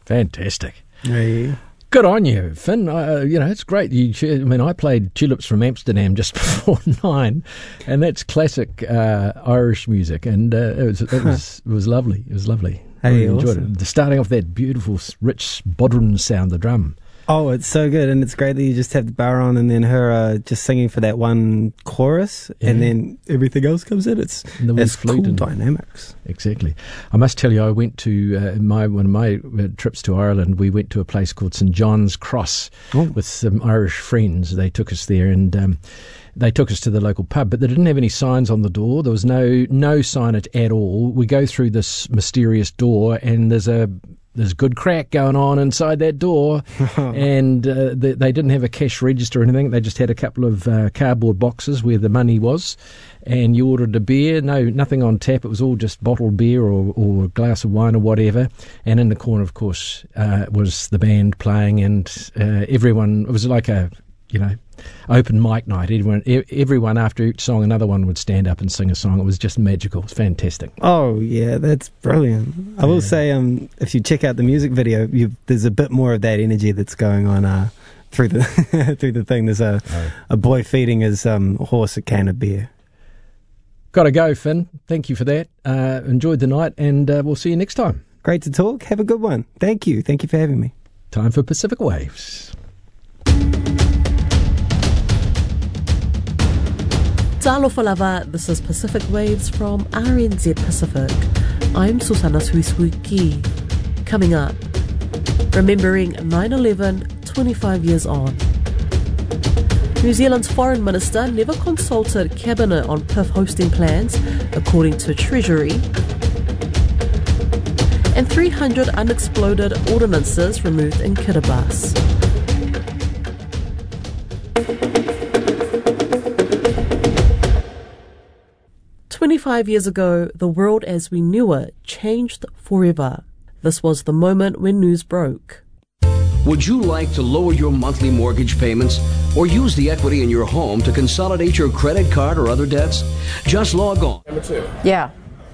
Fantastic. Yeah. Good on you, Finn. It's great. I played Tulips from Amsterdam just before 9, and that's classic Irish music, and it was lovely. It was lovely. Hey, really enjoyed awesome. it. Starting off that beautiful, rich bodhran sound, the drum. Oh, it's so good, and it's great that you just have the bar on and then her just singing for that one chorus, and then everything else comes in. It's flute cool and dynamics. Exactly. I must tell you, I went to one of my trips to Ireland. We went to a place called St John's Cross with some Irish friends. They took us there, and they took us to the local pub, but they didn't have any signs on the door. There was no signage at all. We go through this mysterious door, and there's good crack going on inside that door, and they didn't have a cash register or anything. They just had a couple of cardboard boxes where the money was, and you ordered a beer. Nothing on tap. It was all just bottled beer or a glass of wine or whatever. And in the corner, of course, was the band playing, and everyone. It was like a open mic night. Everyone after each song, another one would stand up and sing a song. It was just magical. It was fantastic. Oh yeah, that's brilliant. I will say, if you check out the music video, there's a bit more of that energy that's going on through the through the thing. There's a boy feeding his horse a can of beer. Got to go, Finn. Thank you for that. Enjoyed the night, and we'll see you next time. Great to talk. Have a good one. Thank you. Thank you for having me. Time for Pacific Waves. Talofa lava, this is Pacific Waves from RNZ Pacific. I'm Susana Suisuiki. Coming up, remembering 9/11 25 years on. New Zealand's Foreign Minister never consulted Cabinet on PIF hosting plans, according to Treasury. And 300 unexploded ordnances removed in Kiribati. 25 years ago, the world as we knew it changed forever. This was the moment when news broke. Would you like to lower your monthly mortgage payments or use the equity in your home to consolidate your credit card or other debts? Just log on. Number 2. Yeah.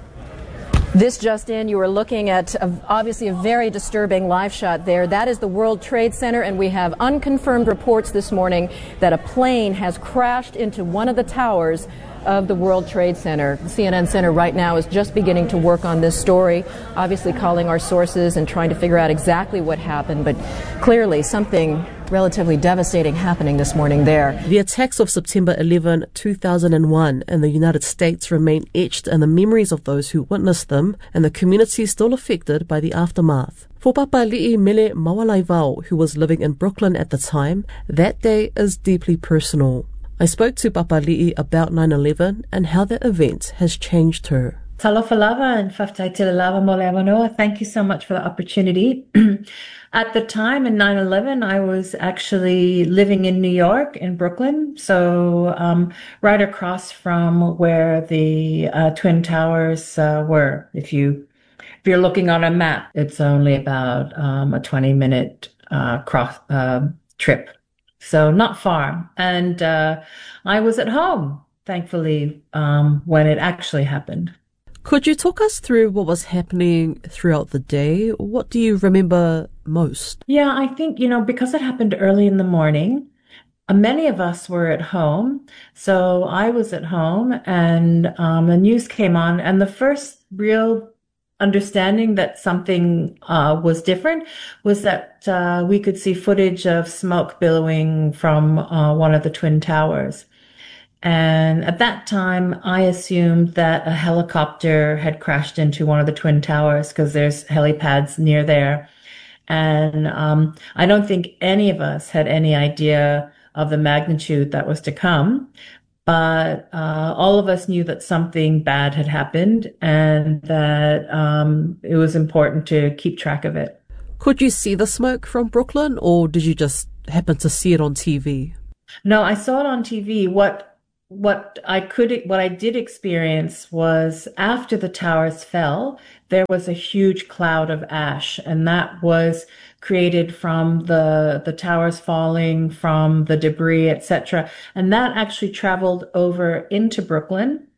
This just in, you are looking at obviously a very disturbing live shot there. That is the World Trade Center, and we have unconfirmed reports this morning that a plane has crashed into one of the towers of the World Trade Center. The CNN Center right now is just beginning to work on this story, obviously calling our sources and trying to figure out exactly what happened, but clearly something relatively devastating happening this morning there. The attacks of September 11, 2001 in the United States remain etched in the memories of those who witnessed them and the communities still affected by the aftermath. For Papali'i Mele Mawalaivao, who was living in Brooklyn at the time, that day is deeply personal. I spoke to Papali'i about 9/11 and how that event has changed her. Talofa lava and whaftaitila lava mole amanoa. Thank you so much for the opportunity. At the time in 9/11, I was actually living in New York, in Brooklyn, so right across from where the Twin Towers were. If you're looking on a map, it's only about a 20-minute cross trip. So not far. And I was at home, thankfully, when it actually happened. Could you talk us through what was happening throughout the day? What do you remember most? Yeah, I think, because it happened early in the morning, many of us were at home. So I was at home and the news came on, and the first real understanding that something was different was that we could see footage of smoke billowing from one of the Twin Towers. And at that time, I assumed that a helicopter had crashed into one of the Twin Towers because there's helipads near there. And I don't think any of us had any idea of the magnitude that was to come. But all of us knew that something bad had happened and that it was important to keep track of it. Could you see the smoke from Brooklyn, or did you just happen to see it on TV? No, I saw it on TV. What I did experience was after the towers fell, there was a huge cloud of ash, and that was created from the towers falling, from the debris, etc. And that actually traveled over into Brooklyn.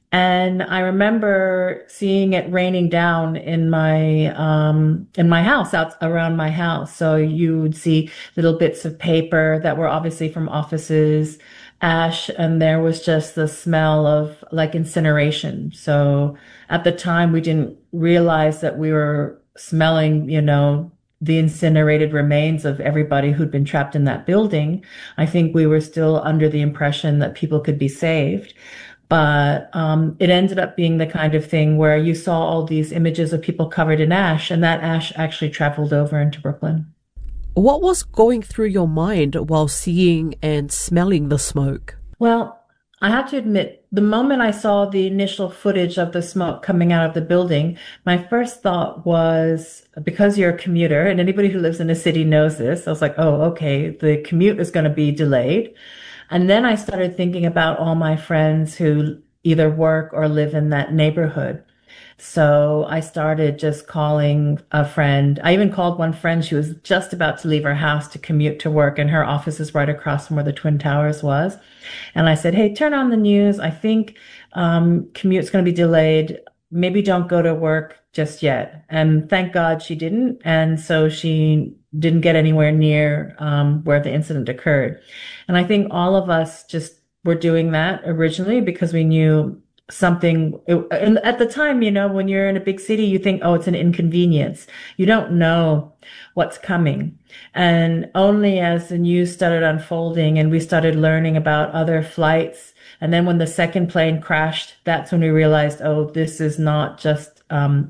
And I remember seeing it raining down in my house, out around my house. So you would see little bits of paper that were obviously from offices, ash, and there was just the smell of like incineration. So at the time, we didn't realize that we were smelling, the incinerated remains of everybody who'd been trapped in that building. I think we were still under the impression that people could be saved. But it ended up being the kind of thing where you saw all these images of people covered in ash, and that ash actually traveled over into Brooklyn. What was going through your mind while seeing and smelling the smoke? Well, I have to admit, the moment I saw the initial footage of the smoke coming out of the building, my first thought was, because you're a commuter, and anybody who lives in a city knows this, I was like, oh, okay, the commute is going to be delayed. And then I started thinking about all my friends who either work or live in that neighborhood. So I started just calling a friend. I even called one friend. She was just about to leave her house to commute to work, and her office is right across from where the Twin Towers was. And I said, hey, turn on the news. I think commute's going to be delayed. Maybe don't go to work just yet. And thank God she didn't. And so she didn't get anywhere near where the incident occurred. And I think all of us just were doing that originally because we knew something. And at the time, when you're in a big city, you think, oh, it's an inconvenience. You don't know what's coming. And only as the news started unfolding and we started learning about other flights, and then when the second plane crashed, that's when we realized, oh, this is not just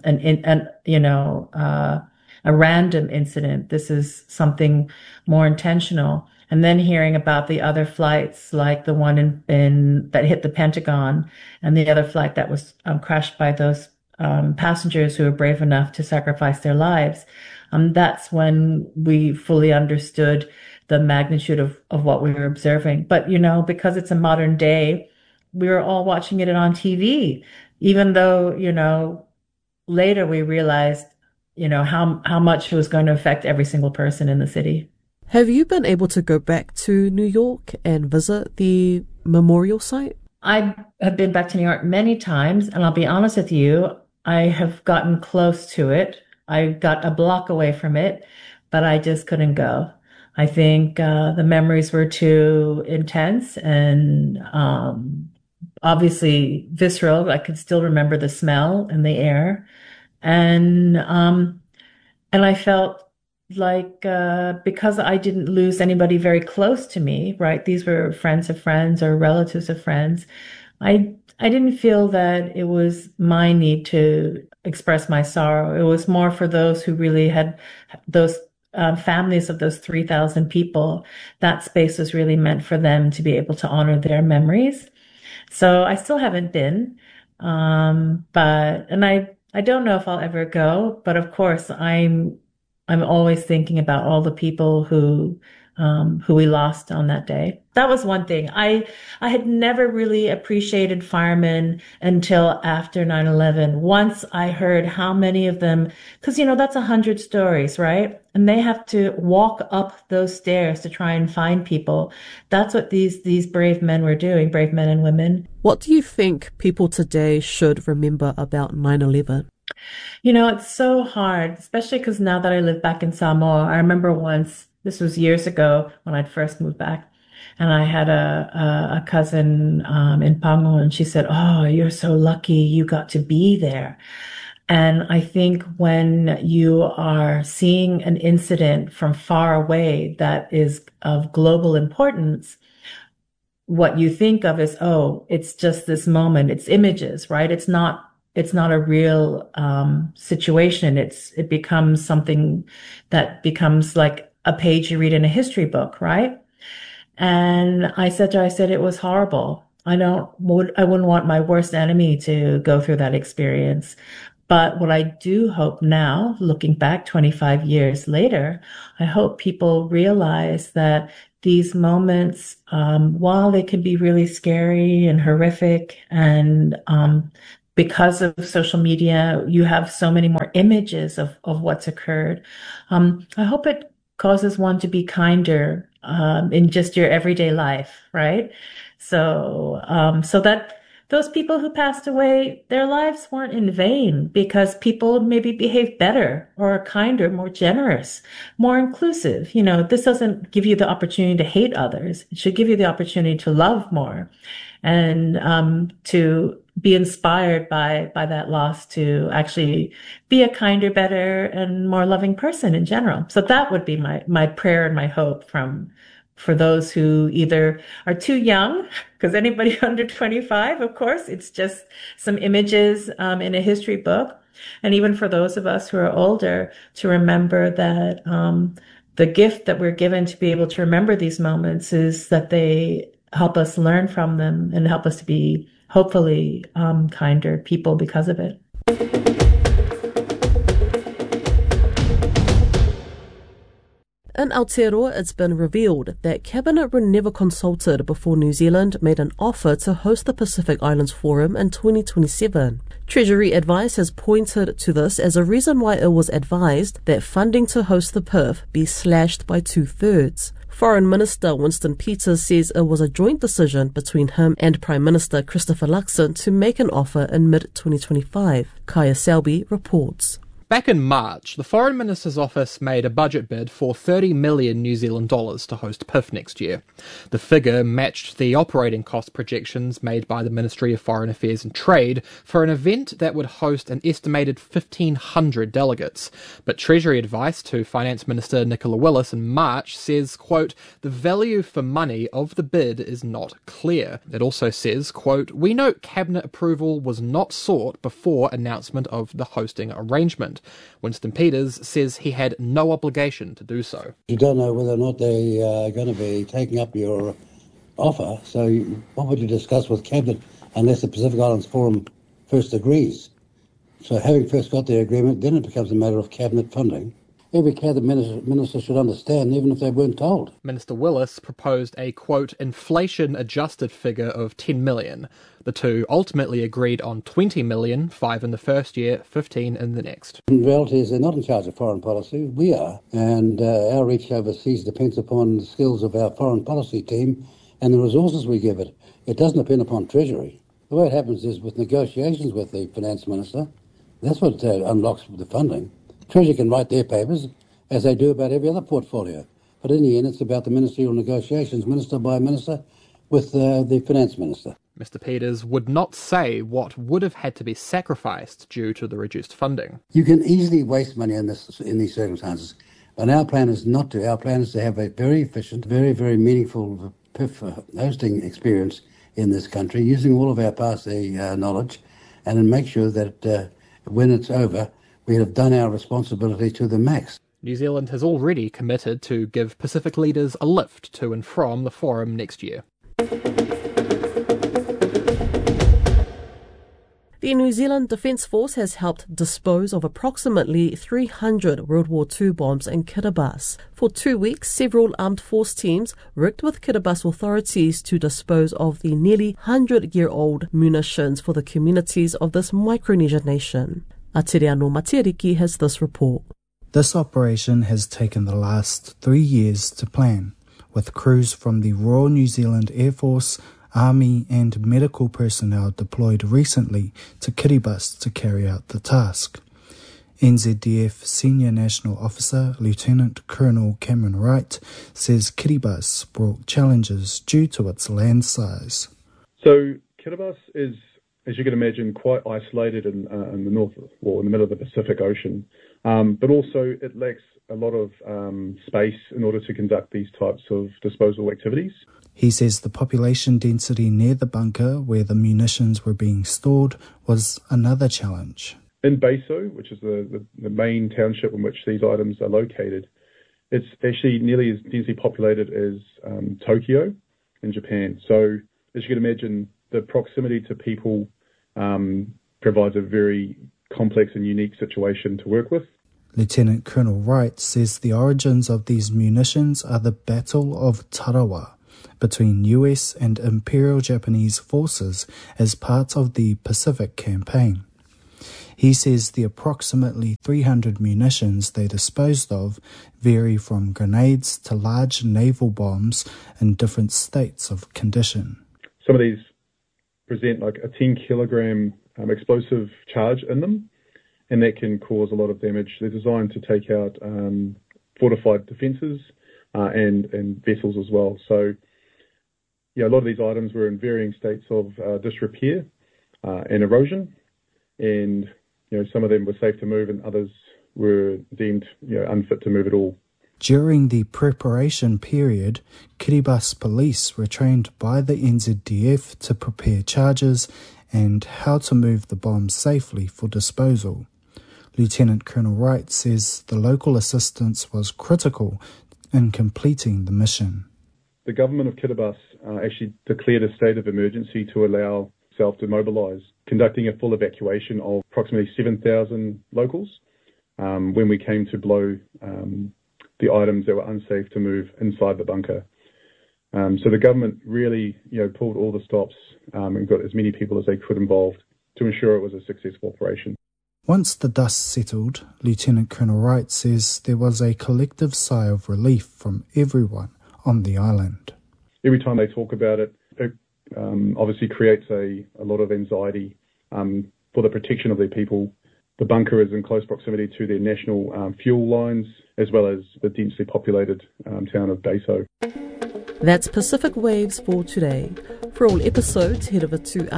a random incident. This is something more intentional. And then hearing about the other flights, like the one that hit the Pentagon, and the other flight that was crashed by those passengers who were brave enough to sacrifice their lives. That's when we fully understood the magnitude of what we were observing. But, because it's a modern day, we were all watching it on TV, even though, later we realized, how much it was going to affect every single person in the city. Have you been able to go back to New York and visit the memorial site? I have been back to New York many times, and I'll be honest with you, I have gotten close to it. I got a block away from it, but I just couldn't go. I think the memories were too intense and obviously visceral. I could still remember the smell and the air. And I felt like because I didn't lose anybody very close to me, right? These were friends of friends or relatives of friends. I didn't feel that it was my need to express my sorrow. It was more for those who really had those families of those 3,000 people. That space was really meant for them to be able to honor their memories. So I still haven't been, I don't know if I'll ever go, but of course I'm always thinking about all the people who we lost on that day. That was one thing. I had never really appreciated firemen until after 9/11. Once I heard how many of them, because that's 100 stories, right? And they have to walk up those stairs to try and find people. That's what these brave men were doing, brave men and women. What do you think people today should remember about 9/11? It's so hard, especially because now that I live back in Samoa, I remember once, this was years ago when I'd first moved back, and I had a cousin in Pango, and she said, oh, you're so lucky you got to be there. And I think when you are seeing an incident from far away that is of global importance, what you think of is, oh, it's just this moment. It's images, right? It's not a real situation. It becomes something that becomes like a page you read in a history book, right? And I said to her, it was horrible. I wouldn't want my worst enemy to go through that experience. But what I do hope now, looking back 25 years later, I hope people realize that these moments, while they can be really scary and horrific, and because of social media, you have so many more images of what's occurred. I hope it causes one to be kinder in just your everyday life, right? So that those people who passed away, their lives weren't in vain because people maybe behaved better or kinder, more generous, more inclusive. This doesn't give you the opportunity to hate others. It should give you the opportunity to love more and to be inspired by that loss to actually be a kinder, better, and more loving person in general. So that would be my prayer and my hope for those who either are too young, because anybody under 25, of course, it's just some images in a history book. And even for those of us who are older, to remember that the gift that we're given to be able to remember these moments is that they help us learn from them and help us to be hopefully kinder people because of it. In Aotearoa, it's been revealed that Cabinet were never consulted before New Zealand made an offer to host the Pacific Islands Forum in 2027. Treasury advice has pointed to this as a reason why it was advised that funding to host the PIF be slashed by 2/3. Foreign Minister Winston Peters says it was a joint decision between him and Prime Minister Christopher Luxon to make an offer in mid-2025. Kaya Selby reports. Back in March, the Foreign Minister's Office made a budget bid for $30 million New Zealand dollars to host PIF next year. The figure matched the operating cost projections made by the Ministry of Foreign Affairs and Trade for an event that would host an estimated 1,500 delegates. But Treasury advice to Finance Minister Nicola Willis in March says, quote, the value for money of the bid is not clear. It also says, quote, we note Cabinet approval was not sought before announcement of the hosting arrangement. Winston Peters says he had no obligation to do so. You don't know whether or not they are going to be taking up your offer, so what would you discuss with Cabinet unless the Pacific Islands Forum first agrees? So having first got their agreement, then it becomes a matter of Cabinet funding. Every Cabinet minister should understand, even if they weren't told. Minister Willis proposed a, quote, inflation-adjusted figure of $10 million. The two ultimately agreed on $20 million, 5 in the first year, 15 in the next. The reality is they're not in charge of foreign policy. We are. And our reach overseas depends upon the skills of our foreign policy team and the resources we give it. It doesn't depend upon Treasury. The way it happens is with negotiations with the Finance Minister, that's what unlocks the funding. Treasury can write their papers, as they do about every other portfolio. But in the end, it's about the ministerial negotiations, minister by minister, with the Finance Minister. Mr. Peters would not say what would have had to be sacrificed due to the reduced funding. You can easily waste money in these circumstances, but our plan is not to. Our plan is to have a very efficient, very, very meaningful PIF hosting experience in this country, using all of our past knowledge, and then make sure that when it's over, we have done our responsibility to the max. New Zealand has already committed to give Pacific leaders a lift to and from the forum next year. The New Zealand Defence Force has helped dispose of approximately 300 World War II bombs in Kiribati. For 2 weeks, several armed force teams worked with Kiribati authorities to dispose of the nearly 100-year-old munitions for the communities of this Micronesian nation. Atereano Matiriki has this report. This operation has taken the last 3 years to plan, with crews from the Royal New Zealand Air Force, Army and medical personnel deployed recently to Kiribati to carry out the task. NZDF Senior National Officer Lieutenant Colonel Cameron Wright says Kiribati brought challenges due to its land size. So Kiribati is, as you can imagine, quite isolated in the north, or in the middle of the Pacific Ocean, but also it lacks a lot of space in order to conduct these types of disposal activities. He says the population density near the bunker where the munitions were being stored was another challenge. In Beiso, which is the main township in which these items are located, it's actually nearly as densely populated as Tokyo in Japan. So as you can imagine, the proximity to people provides a very complex and unique situation to work with. Lieutenant Colonel Wright says the origins of these munitions are the Battle of Tarawa between US and Imperial Japanese forces as part of the Pacific Campaign. He says the approximately 300 munitions they disposed of vary from grenades to large naval bombs in different states of condition. Some of these present like a 10 kilogram explosive charge in them, and that can cause a lot of damage. They're designed to take out fortified defences and vessels as well. So, yeah, a lot of these items were in varying states of disrepair and erosion, and some of them were safe to move, and others were deemed unfit to move at all. During the preparation period, Kiribati police were trained by the NZDF to prepare charges and how to move the bombs safely for disposal. Lieutenant Colonel Wright says the local assistance was critical in completing the mission. The government of Kiribati actually declared a state of emergency to allow itself to mobilise, conducting a full evacuation of approximately 7,000 locals when we came to blow the items that were unsafe to move inside the bunker. So the government really pulled all the stops and got as many people as they could involved to ensure it was a successful operation. Once the dust settled, Lieutenant Colonel Wright says there was a collective sigh of relief from everyone on the island. Every time they talk about it, it obviously creates a lot of anxiety for the protection of their people. The bunker is in close proximity to their national fuel lines, as well as the densely populated town of Daiso. That's Pacific Waves for today. For all episodes, head over to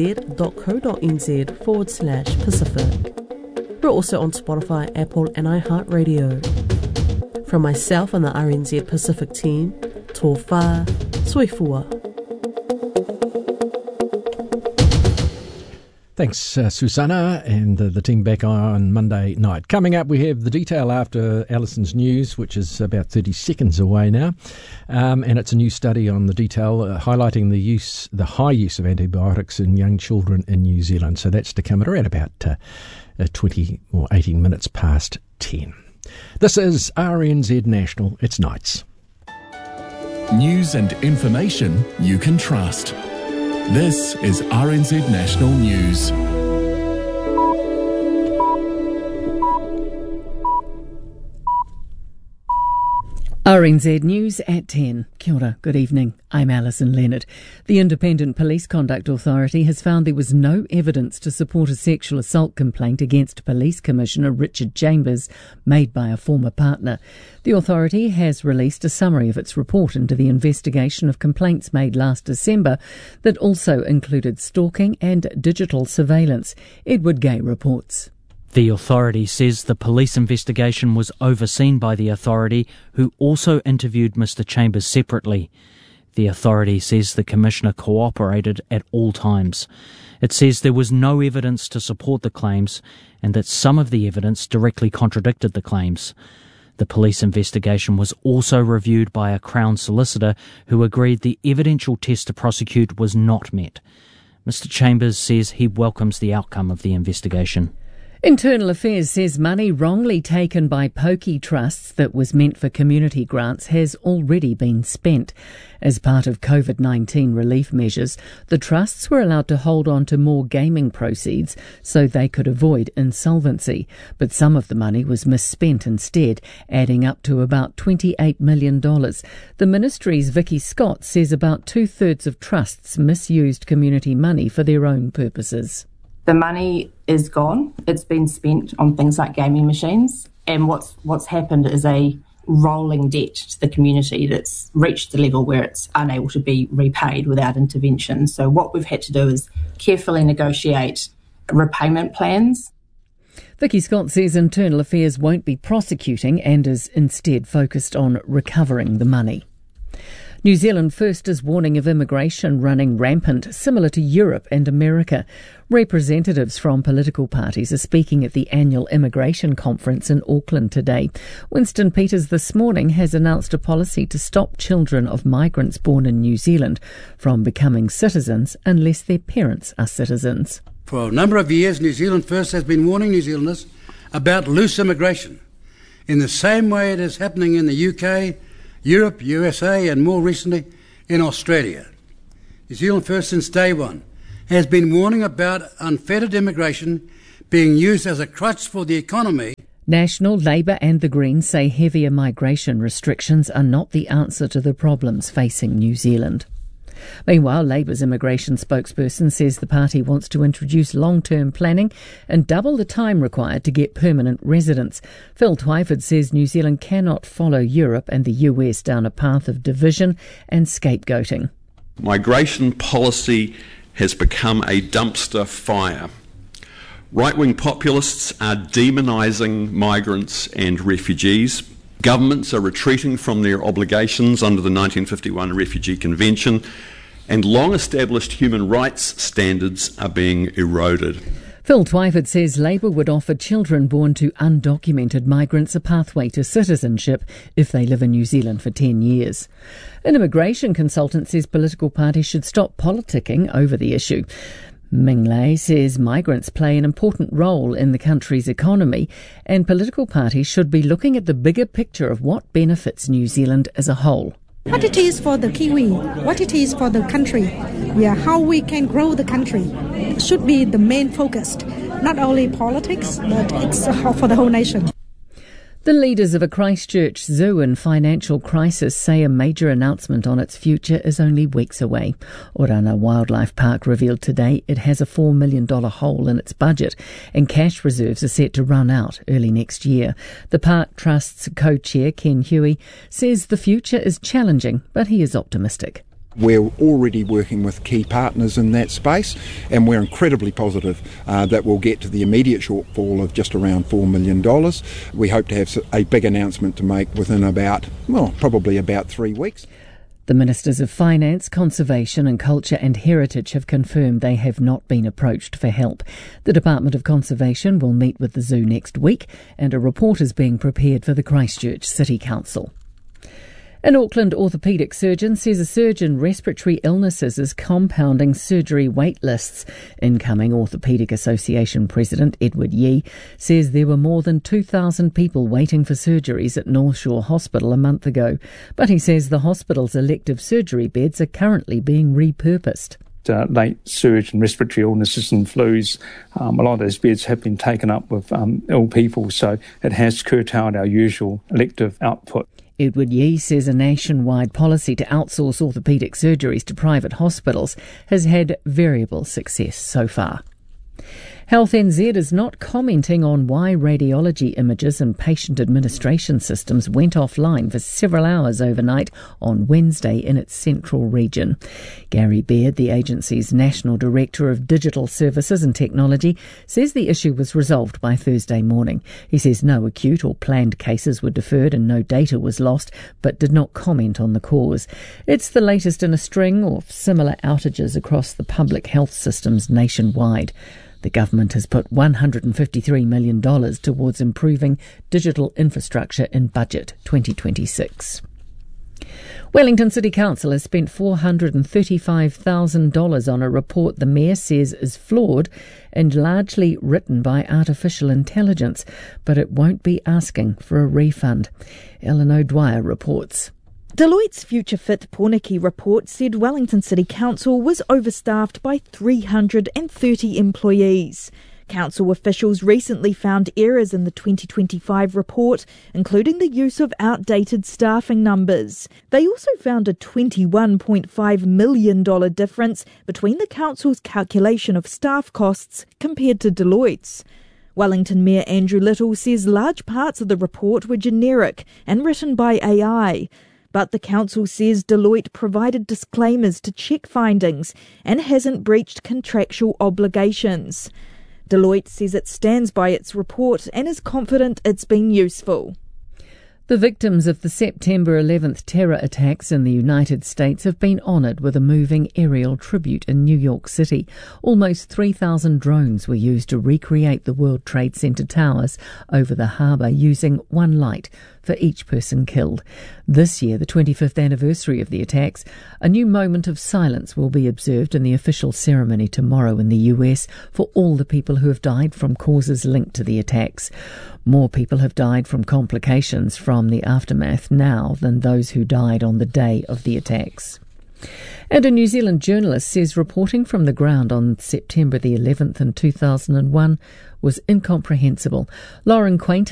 rnz.co.nz/Pacific. We're also on Spotify, Apple and iHeartRadio. From myself and the RNZ Pacific team, tō whā, soifua. Thanks, Susanna, and the team back on Monday night. Coming up, we have the detail after Alison's news, which is about 30 seconds away now. And it's a new study on the detail highlighting the high use of antibiotics in young children in New Zealand. So that's to come at around about 20 or 18 minutes past 10. This is RNZ National. It's nights. News and information you can trust. This is RNZ National News. RNZ News at 10. Kia ora, good evening. I'm Alison Leonard. The Independent Police Conduct Authority has found there was no evidence to support a sexual assault complaint against Police Commissioner Richard Chambers made by a former partner. The authority has released a summary of its report into the investigation of complaints made last December that also included stalking and digital surveillance. Edward Gay reports. The authority says the police investigation was overseen by the authority, who also interviewed Mr Chambers separately. The authority says the Commissioner cooperated at all times. It says there was no evidence to support the claims and that some of the evidence directly contradicted the claims. The police investigation was also reviewed by a Crown solicitor who agreed the evidential test to prosecute was not met. Mr Chambers says he welcomes the outcome of the investigation. Internal Affairs says money wrongly taken by Pokie trusts that was meant for community grants has already been spent. As part of COVID-19 relief measures, the trusts were allowed to hold on to more gaming proceeds so they could avoid insolvency. But some of the money was misspent instead, adding up to about $28 million. The Ministry's Vicky Scott says about 2/3 of trusts misused community money for their own purposes. The money is gone. It's been spent on things like gaming machines. And what's happened is a rolling debt to the community that's reached the level where it's unable to be repaid without intervention. So what we've had to do is carefully negotiate repayment plans. Vicky Scott says Internal Affairs won't be prosecuting and is instead focused on recovering the money. New Zealand First is warning of immigration running rampant, similar to Europe and America. Representatives from political parties are speaking at the annual immigration conference in Auckland today. Winston Peters this morning has announced a policy to stop children of migrants born in New Zealand from becoming citizens unless their parents are citizens. For a number of years, New Zealand First has been warning New Zealanders about loose immigration, in the same way it is happening in the UK, Europe, USA and more recently in Australia. New Zealand First since day one has been warning about unfettered immigration being used as a crutch for the economy. National, Labour and the Greens say heavier migration restrictions are not the answer to the problems facing New Zealand. Meanwhile, Labour's immigration spokesperson says the party wants to introduce long-term planning and double the time required to get permanent residence. Phil Twyford says New Zealand cannot follow Europe and the US down a path of division and scapegoating. Migration policy has become a dumpster fire. Right-wing populists are demonising migrants and refugees. Governments are retreating from their obligations under the 1951 Refugee Convention, and long-established human rights standards are being eroded. Phil Twyford says Labour would offer children born to undocumented migrants a pathway to citizenship if they live in New Zealand for 10 years. An immigration consultant says political parties should stop politicking over the issue. Ming Lei says migrants play an important role in the country's economy and political parties should be looking at the bigger picture of what benefits New Zealand as a whole. What it is for the Kiwi, what it is for the country, how we can grow the country should be the main focus. Not only politics, but it's for the whole nation. The leaders of a Christchurch zoo in financial crisis say a major announcement on its future is only weeks away. Orana Wildlife Park revealed today it has a $4 million hole in its budget and cash reserves are set to run out early next year. The Park Trust's co-chair, Ken Huey, says the future is challenging, but he is optimistic. We're already working with key partners in that space, and we're incredibly positive that we'll get to the immediate shortfall of just around $4 million. We hope to have a big announcement to make within probably about 3 weeks. The Ministers of Finance, Conservation and Culture and Heritage have confirmed they have not been approached for help. The Department of Conservation will meet with the zoo next week, and a report is being prepared for the Christchurch City Council. An Auckland orthopaedic surgeon says a surge in respiratory illnesses is compounding surgery wait lists. Incoming Orthopaedic Association President Edward Yee says there were more than 2,000 people waiting for surgeries at North Shore Hospital a month ago. But he says the hospital's elective surgery beds are currently being repurposed. Late surge in respiratory illnesses and flus. A lot of those beds have been taken up with ill people, so it has curtailed our usual elective output. Edward Yee says a nationwide policy to outsource orthopaedic surgeries to private hospitals has had variable success so far. Health NZ is not commenting on why radiology images and patient administration systems went offline for several hours overnight on Wednesday in its central region. Gary Baird, the agency's National Director of Digital Services and Technology, says the issue was resolved by Thursday morning. He says no acute or planned cases were deferred and no data was lost, but did not comment on the cause. It's the latest in a string of similar outages across the public health systems nationwide. The government has put $153 million towards improving digital infrastructure in Budget 2026. Wellington City Council has spent $435,000 on a report the Mayor says is flawed and largely written by artificial intelligence, but it won't be asking for a refund. Ellen O'Dwyer reports. Deloitte's Future Fit Pornicky report said Wellington City Council was overstaffed by 330 employees. Council officials recently found errors in the 2025 report, including the use of outdated staffing numbers. They also found a $21.5 million difference between the council's calculation of staff costs compared to Deloitte's. Wellington Mayor Andrew Little says large parts of the report were generic and written by AI. But the council says Deloitte provided disclaimers to check findings and hasn't breached contractual obligations. Deloitte says it stands by its report and is confident it's been useful. The victims of the September 11th terror attacks in the United States have been honoured with a moving aerial tribute in New York City. Almost 3,000 drones were used to recreate the World Trade Center towers over the harbour using one light for each person killed. This year, the 25th anniversary of the attacks, a new moment of silence will be observed in the official ceremony tomorrow in the US for all the people who have died from causes linked to the attacks. More people have died from complications from the aftermath now than those who died on the day of the attacks. And a New Zealand journalist says reporting from the ground on September the 11th in 2001 was incomprehensible. Lauren Quainton